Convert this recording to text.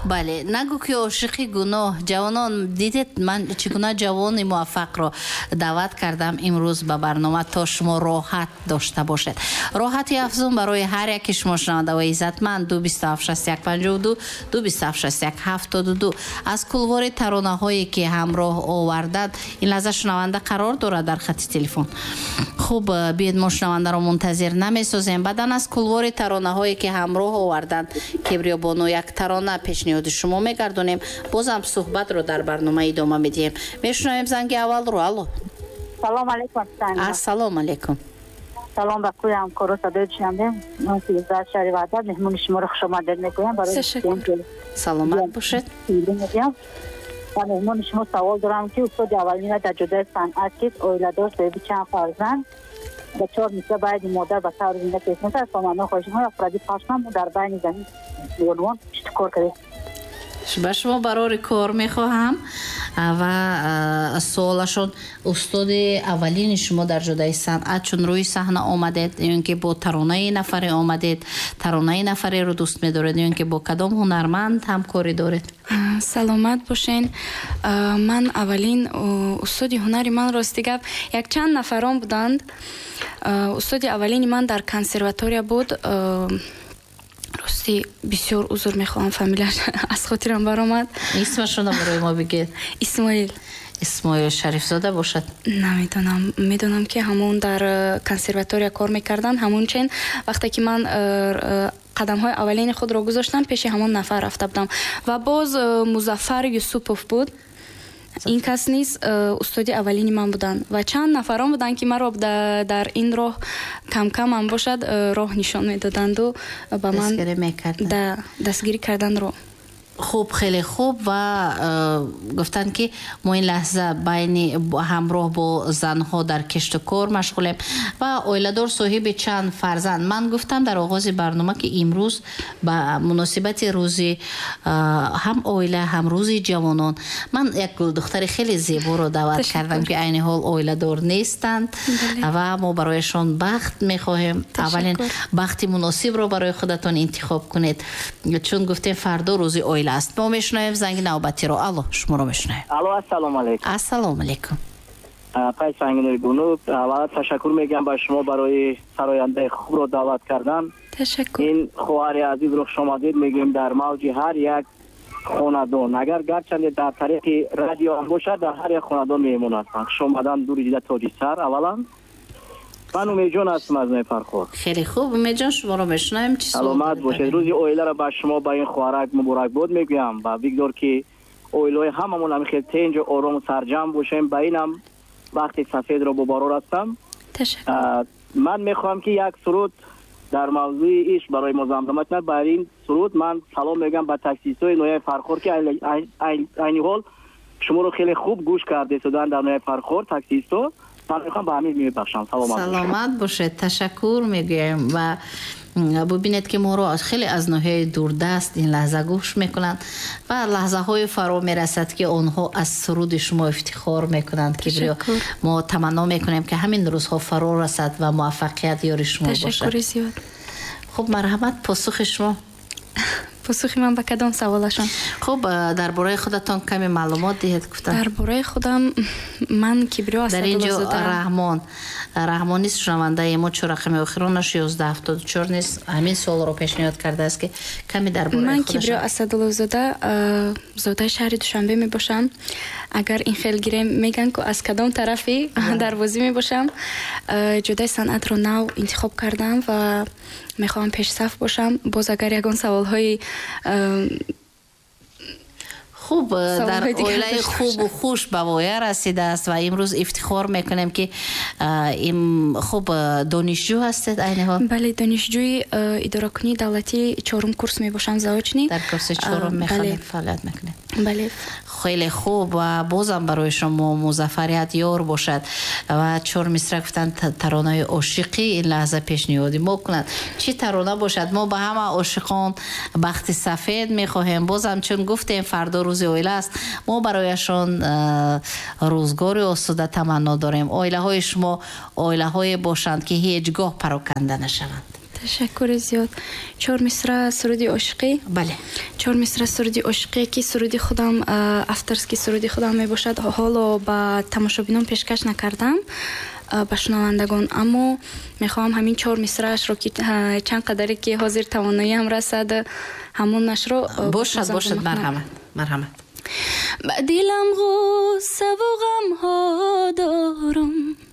бале, нагу ки ошиқи гуноҳ. Ҷавонон дидед ман чӣ гуна ҷавони муваффақро даъват кардам имрӯз ба барнома то шумо роҳат дошта бошед. Роҳати афзун барои ҳар яке шумо шунавандаҳои иззатманд 2276152 2276172 аз кулвори таронаҳое ки ҳамроҳ оварданд ин лаҳза шунаванда қарор дорад дар хати телефон. хуб биед мо шунавандаро мунтазир намесозем. баъдан аз кулвори таронаҳое ки ҳамроҳ оварданд кибриёбону як тарона пешниҳоди шумо мегардонем. бозам суҳбатро дар барнома идома медиҳем. мешунавем занги аввалро. алло. салом алейкум. ассалому алейкум. салом ба кӯи ҳамкоро садои шунавем. ман фирӯза шаривада меҳмони шуморо хушомадед мегӯям. саломат бошед. ба меҳмони шумо савол дорам ки устоди аввалина дар ҷодои санъат ки оиладор соҳиби чанд фарзанд ба 4 мисра байни модар ба таври зинда пешниҳод фомано хоҳишмо афради пашмам дар байни замин ёнвон чӣ кор кардем? ба шумо барори кор мехоҳам ва суолашон устоди аввалини шумо дар ҷодои санъат чун рӯи саҳна омадед ё ки бо таронаи нафаре омадед, таронаи нафареро дӯст медоред ё ки бо кадом ҳунарманд ҳамкорӣ доред? саломат бошен. ман аввалин устоди ҳунари ман рости гап якчанд нафарон буданд. устоди аввалини ман дар консерватория буд. рости бисёр узр мехоҳам, фамилияш аз хотирам баромад. исмашонро барои мо бигед. исмоил шарифзода бошад? намедонам. медонам ки ҳамон дар консерватория кор мекарданд. ҳамон чен вақте ки ман қадамҳои аввалини худро гузоштам пеши ҳамон нафар рафта будам. ва боз Музаффар Юсупов буд. ин кас низ устоди аввалини ман буданд ва чанд нафарон буданд ки маро дар ин роҳ камкамам бошад роҳ нишон медоданду ба ман дастгирӣ кардан роҳ. хуб, хеле хуб. ва гуфтанд ки мо ин лаҳза байни ҳамроҳ бо занҳо дар кишту кор машғулем ва оиладор соҳиби чанд фарзанд. ман гуфтам дар оғози барнома ки имрӯз ба муносибати рӯзи ҳам оила ҳам рӯзи ҷавонон ман як духтари хеле зеборо даъват кардам ки айни ҳол оиладор нестанд ва мо барояшон бахт мехоҳем. аввалин бахти муносибро барои худатон интихоб кунед чун гуфтем фардо рӯзи оила аст. мо мешунавем занги навбатиро. алло, шуморо мешунавем. алло, ассалому алейкум. ассалому алейкум. пай сангинои гунуб, аввал ташаккур мегӯям ба шумо барои сарояндаи хубро даъват кардан. ташаккур. ин хоҳари азизро хушомадед мегӯем дар мавҷи ҳар як хонадон. агар гарчанде дар тариқи радио ҳам бошад дар ҳар як хонадон меемонад. хушомадан дури дида тоҷи сар. аввалан ман умедҷон ҳастам аз Фархор. хеле хуб, умедҷон шуморо мешунавем. чӣ саломат бошед. рӯзи оиларо ба шумо ба ин хоҳарак муборакбод мегӯям ва бигдор ки оилаҳои ҳамамон ҳам хел тенҷу орому сарҷам бошем. ба инам вақти сафедро бобарор ҳастам. ман мехоҳам ки як суруд дар мавзӯи иш барои мо замзама кунад. бар ин суруд ман салом мегӯям ба таксистҳои ноҳияи Фархор ки айни ҳол шуморо хеле хуб гӯш карда истодан дар ноҳияи Фархор таксистҳо. ман мехоҳам ба ҳамин мебахшам. саломат бошед. ташаккур мегӯем ва бубинед ки моро хеле аз ноҳияи дурдаст ин лаҳза гӯш мекунанд ва лаҳзаҳое фаро мерасад ки онҳо аз суруди шумо ифтихор мекунанд. кибриё мо таманно мекунем ки ҳамин рӯзҳо фаро расад ва муваффақият ёри шумо бошад. ташаккури зиёд. хуб, марҳамат. посухи шумо? посухи ман ба кадом саволашон? хуб, дар бораи худатон каме маълумот диҳед. гуфтам дар бораи худам ман кибриё дар ин ҷо раҳмон низ шунавандаи мо чӯ рақами охиронаш 1174 низ ҳамин суолро пешниҳод кардааст ки каме дар бораи ман худаш. кибриё асадуллозода зодаи шаҳри Душанбе мебошам. агар ин хел гире меган ку аз кадом тарафи дарвозӣ мебошам. ҷодои санъатро нав интихоб кардам ва мехоҳам пешсаф бошам. боз агар ягон саволҳои хуб дар оилаи хубу хуш ба воя расидааст ва имрӯз ифтихор мекунем ки хуб донишҷӯ ҳастед айни ҳол? бале, донишҷӯи идоракунии давлатӣ 4-ум курс мебошам, заочни. дар курси 4-ум мехонед фаъолият мекунед? бале. хеле хуб ва бозам барои шумо музаффарият ёр бошад ва 4 мисра гуфтанд таронаи ошиқӣ ин лаҳза пешниҳоди мо кунанд. чӣ тарона бошад? мо ба ҳама ошиқон бахти сафед мехоҳем. бозам чун гуфтем фардо рӯзи оила аст, мо барояшон рӯзгори осуда таманно дорем. оилаҳои шумо оилаҳое бошанд ки ҳеҷ гоҳ пароканда нашаванд. ташаккури зиёд. 4 мисра суруди ошиқӣ. бале 4 мисра суруди ошиқӣ ки суруди худам авторски суруди худам мебошад. ҳоло ба тамошобинон пешкаш накардам, ба шунавандагон, аммо мехоҳам ҳамин 4 мисраашро ки чанд қадаре ки ҳозир тавоноиам расад ҳамонашро бошад. марҳамат. ба дилам ғусса ву ғамҳо дорам,